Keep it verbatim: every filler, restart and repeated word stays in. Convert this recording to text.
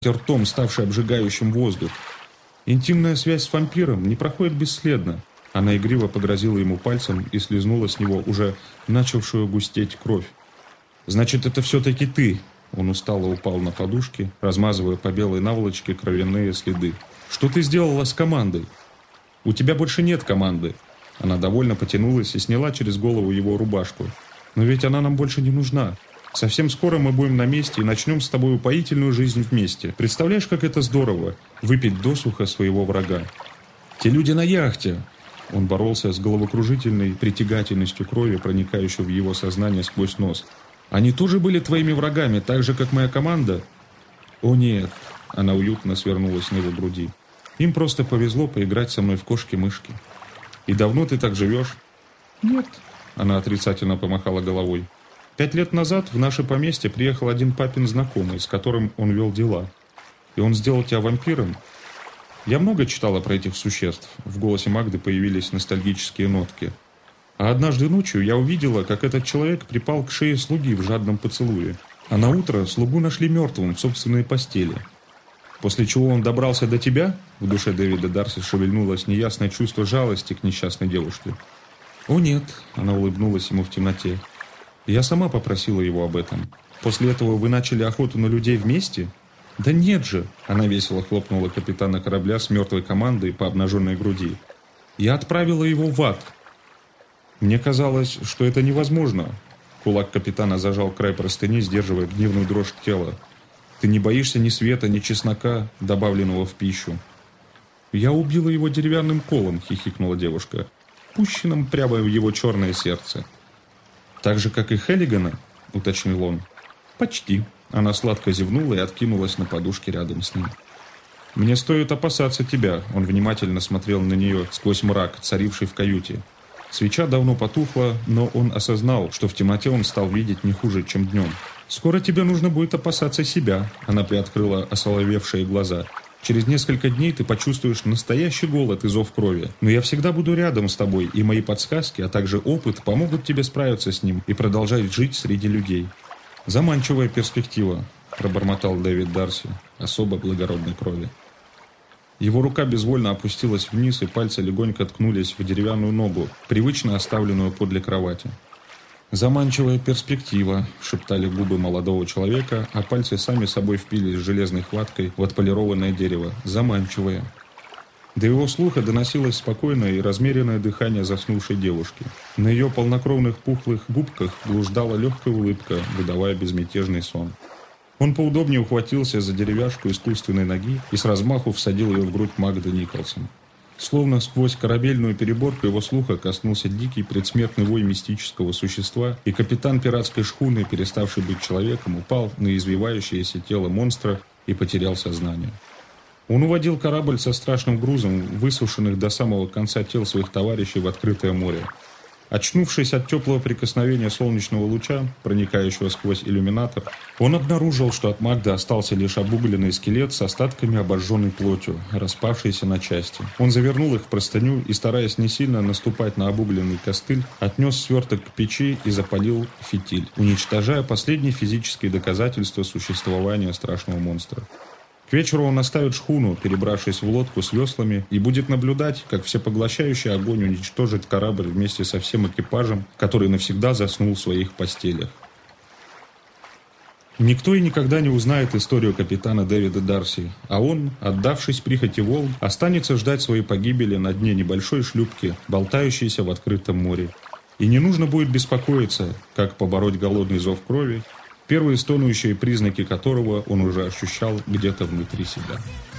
ртом, ставший обжигающим воздух. Интимная связь с вампиром не проходит бесследно. Она игриво погрозила ему пальцем и слезнула с него уже начавшую густеть кровь. «Значит, это все-таки ты!» Он устало упал на подушки, размазывая по белой наволочке кровяные следы. «Что ты сделала с командой?» «У тебя больше нет команды!» Она довольно потянулась и сняла через голову его рубашку. «Но ведь она нам больше не нужна. Совсем скоро мы будем на месте и начнем с тобой упоительную жизнь вместе. Представляешь, как это здорово – выпить досуха своего врага. Те люди на яхте!» Он боролся с головокружительной притягательностью крови, проникающей в его сознание сквозь нос. «Они тоже были твоими врагами, так же, как моя команда?» «О нет!» – она уютно свернулась на его груди. «Им просто повезло поиграть со мной в кошки-мышки». «И давно ты так живешь?» «Нет», – она отрицательно помахала головой. «Пять лет назад в наше поместье приехал один папин знакомый, с которым он вел дела. И он сделал тебя вампиром?» «Я много читала про этих существ», – в голосе Магды появились ностальгические нотки. «А однажды ночью я увидела, как этот человек припал к шее слуги в жадном поцелуе. А на утро слугу нашли мертвым в собственной постели. После чего он добрался до тебя?» В душе Дэвида Дарси шевельнулось неясное чувство жалости к несчастной девушке. «О нет», – она улыбнулась ему в темноте. «Я сама попросила его об этом. После этого вы начали охоту на людей вместе?» «Да нет же!» – она весело хлопнула капитана корабля с мертвой командой по обнаженной груди. «Я отправила его в ад». «Мне казалось, что это невозможно». Кулак капитана зажал край простыни, сдерживая гневную дрожь тела. «Ты не боишься ни света, ни чеснока, добавленного в пищу?» «Я убила его деревянным колом», – хихикнула девушка, пущенным прямо в его черное сердце. «Так же, как и Хеллигана?» – уточнил он. «Почти». Она сладко зевнула и откинулась на подушке рядом с ним. «Мне стоит опасаться тебя», – он внимательно смотрел на нее сквозь мрак, царивший в каюте. Свеча давно потухла, но он осознал, что в темноте он стал видеть не хуже, чем днем. «Скоро тебе нужно будет опасаться себя», – она приоткрыла осоловевшие глаза. «Через несколько дней ты почувствуешь настоящий голод и зов крови. Но я всегда буду рядом с тобой, и мои подсказки, а также опыт помогут тебе справиться с ним и продолжать жить среди людей». «Заманчивая перспектива», – пробормотал Дэвид Дарси, особо благородной крови. Его рука безвольно опустилась вниз, и пальцы легонько ткнулись в деревянную ногу, привычно оставленную подле кровати. «Заманчивая перспектива», – шептали губы молодого человека, а пальцы сами собой впились железной хваткой в отполированное дерево. «Заманчивая». До его слуха доносилось спокойное и размеренное дыхание заснувшей девушки. На ее полнокровных пухлых губках блуждала легкая улыбка, выдавая безмятежный сон. Он поудобнее ухватился за деревяшку искусственной ноги и с размаху всадил ее в грудь Магды Николсон. Словно сквозь корабельную переборку его слуха коснулся дикий предсмертный вой мистического существа, и капитан пиратской шхуны, переставший быть человеком, упал на извивающееся тело монстра и потерял сознание. Он уводил корабль со страшным грузом высушенных до самого конца тел своих товарищей в открытое море. Очнувшись от теплого прикосновения солнечного луча, проникающего сквозь иллюминатор, он обнаружил, что от Магды остался лишь обугленный скелет с остатками обожженной плотью, распавшейся на части. Он завернул их в простыню и, стараясь не сильно наступать на обугленный костыль, отнес сверток к печи и запалил фитиль, уничтожая последние физические доказательства существования страшного монстра. К вечеру он оставит шхуну, перебравшись в лодку с веслами, и будет наблюдать, как всепоглощающий огонь уничтожит корабль вместе со всем экипажем, который навсегда заснул в своих постелях. Никто и никогда не узнает историю капитана Дэвида Дарси, а он, отдавшись прихоти волн, останется ждать своей погибели на дне небольшой шлюпки, болтающейся в открытом море. И не нужно будет беспокоиться, как побороть голодный зов крови, первые стонущие признаки которого он уже ощущал где-то внутри себя.